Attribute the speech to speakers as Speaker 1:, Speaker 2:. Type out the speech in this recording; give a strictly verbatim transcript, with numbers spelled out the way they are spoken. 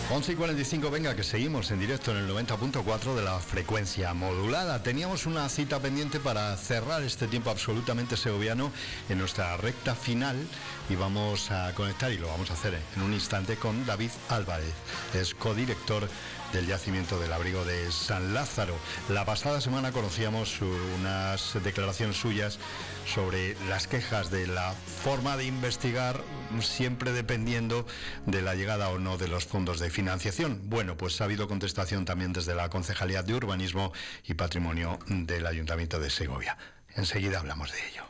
Speaker 1: once y cuarenta y cinco, venga, que seguimos en directo en el noventa punto cuatro de la frecuencia modulada. Teníamos una cita pendiente para cerrar este tiempo absolutamente segoviano en nuestra recta final y vamos a conectar, y lo vamos a hacer en un instante, con David Álvarez, es codirector del yacimiento del abrigo de San Lázaro. La pasada semana conocíamos unas declaraciones suyas sobre las quejas de la forma de investigar, siempre dependiendo de la llegada o no de los fondos de financiación. Bueno, pues ha habido contestación también desde la Concejalía de Urbanismo y Patrimonio del Ayuntamiento de Segovia. Enseguida hablamos de ello.